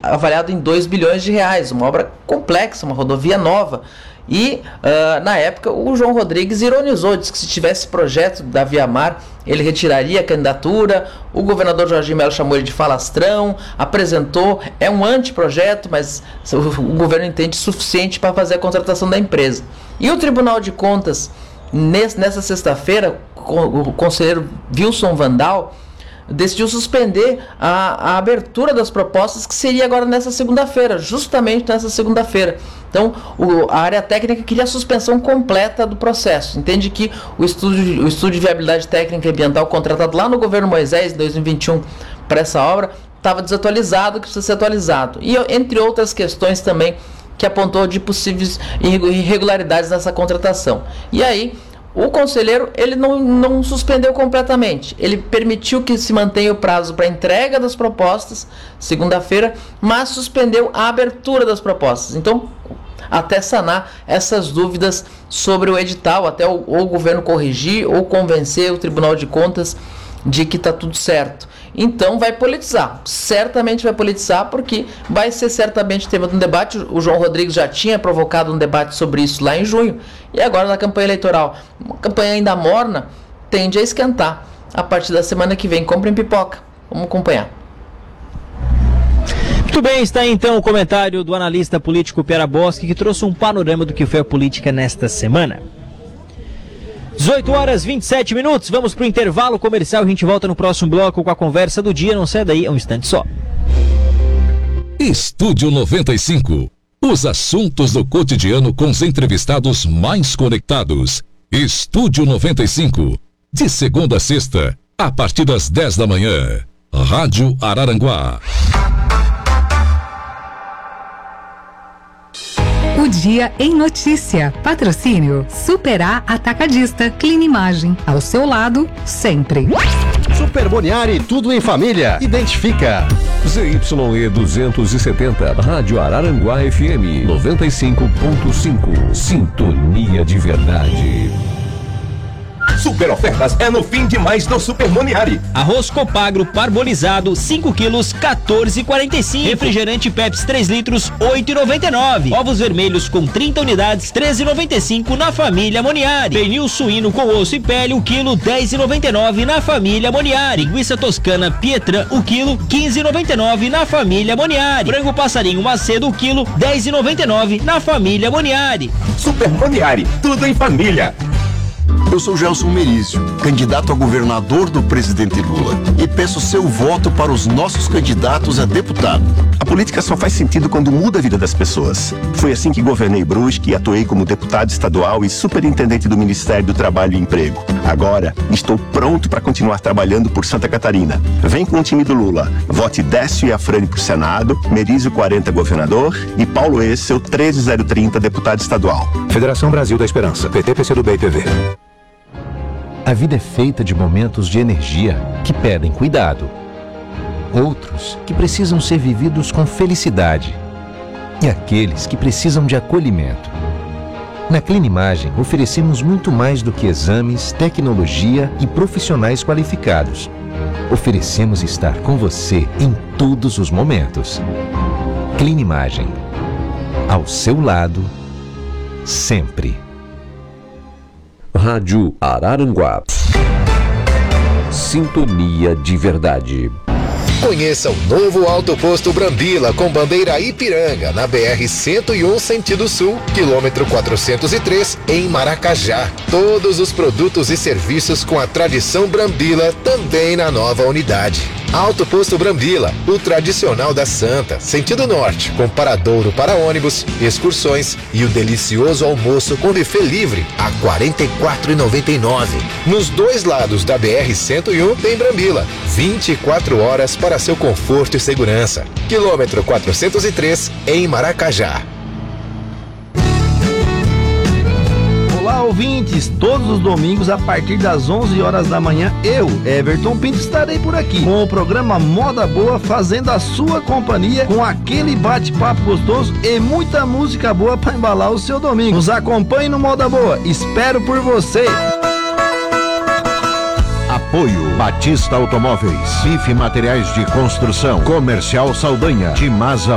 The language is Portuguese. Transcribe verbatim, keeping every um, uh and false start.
avaliado em dois bilhões de reais, uma obra complexa, uma rodovia nova. E, uh, na época, o João Rodrigues ironizou, disse que se tivesse projeto da Viamar, ele retiraria a candidatura. O governador Jorginho Melo chamou ele de falastrão, apresentou, é um anteprojeto, mas o governo entende suficiente para fazer a contratação da empresa. E o Tribunal de Contas, nessa sexta-feira, o conselheiro Wilson Vandal decidiu suspender a, a abertura das propostas, que seria agora nessa segunda-feira, justamente nessa segunda-feira. Então, o, a área técnica queria a suspensão completa do processo. Entende que o estudo, o estudo de viabilidade técnica e ambiental contratado lá no governo Moisés, em dois mil e vinte e um, para essa obra, estava desatualizado, que precisa ser atualizado. E, entre outras questões também, que apontou de possíveis irregularidades nessa contratação. E aí, o conselheiro, ele não, não suspendeu completamente. Ele permitiu que se mantenha o prazo para entrega das propostas, segunda-feira, mas suspendeu a abertura das propostas. Então, até sanar essas dúvidas sobre o edital, até o, ou o governo corrigir ou convencer o Tribunal de Contas de que está tudo certo. Então vai politizar, certamente vai politizar, porque vai ser certamente tema de um debate. O João Rodrigues já tinha provocado um debate sobre isso lá em junho, e agora na campanha eleitoral, uma campanha ainda morna, tende a esquentar. A partir da semana que vem, comprem pipoca, vamos acompanhar. Muito bem, está aí então o comentário do analista político Piera Boschi, que trouxe um panorama do que foi a política nesta semana. dezoito horas e vinte e sete minutos, vamos para o intervalo comercial, a gente volta no próximo bloco com a conversa do dia, não sai daí, é um instante só. Estúdio noventa e cinco, os assuntos do cotidiano com os entrevistados mais conectados. Estúdio noventa e cinco, de segunda a sexta, a partir das dez da manhã. Rádio Araranguá. O Dia em Notícia. Patrocínio Super A Atacadista. Clinimagem. Ao seu lado, sempre. Super Boniari, tudo em família. Identifica. Z Y E duzentos e setenta, Rádio Araranguá F M noventa e cinco ponto cinco. Sintonia de verdade. Super ofertas é no fim de mais do Super Moniari. Arroz Copagro parbolizado cinco quilos, quatorze e quarenta e cinco. Refrigerante Pepsi três litros, oito e noventa e nove. Ovos vermelhos com trinta unidades, treze e noventa e cinco na família Moniari. Pernil suíno com osso e pele, o quilo dez e noventa e nove na família Moniari. Linguiça toscana Pietran, o quilo quinze e noventa e nove na família Moniari. Frango passarinho Macedo, o quilo dez e noventa e nove na família Moniari. Super Moniari, tudo em família. Eu sou Gelson Merizio, candidato a governador do presidente Lula, e peço seu voto para os nossos candidatos a deputado. A política só faz sentido quando muda a vida das pessoas. Foi assim que governei Brusque e atuei como deputado estadual e superintendente do Ministério do Trabalho e Emprego. Agora, estou pronto para continuar trabalhando por Santa Catarina. Vem com o time do Lula. Vote Décio e Afrani por Senado, Merizio quarenta governador e Paulo Essel treze zero trinta deputado estadual. Federação Brasil da Esperança, P T, P C do B e P V. A vida é feita de momentos de energia que pedem cuidado. Outros que precisam ser vividos com felicidade. E aqueles que precisam de acolhimento. Na Clinimagem, oferecemos muito mais do que exames, tecnologia e profissionais qualificados. Oferecemos estar com você em todos os momentos. Clinimagem. Ao seu lado, sempre. Rádio Araranguá. Sintonia de verdade. Conheça o novo Alto Posto Brambila com bandeira Ipiranga na B R cento e um sentido sul, quilômetro quatrocentos e três, em Maracajá. Todos os produtos e serviços com a tradição Brambila também na nova unidade. Alto Posto Brambila, o tradicional da Santa, sentido norte, com paradouro para ônibus, excursões e o delicioso almoço com buffet livre a quarenta e quatro reais e noventa e nove centavos. Nos dois lados da B R cento e um tem Brambila, vinte e quatro horas para seu conforto e segurança. Quilômetro quatrocentos e três, em Maracajá. Olá, ouvintes! Todos os domingos, a partir das onze horas da manhã, eu, Everton Pinto, estarei por aqui com o programa Moda Boa, fazendo a sua companhia com aquele bate-papo gostoso e muita música boa para embalar o seu domingo. Nos acompanhe no Moda Boa. Espero por você! Apoio Batista Automóveis, Cif Materiais de Construção, Comercial Saldanha, Timasa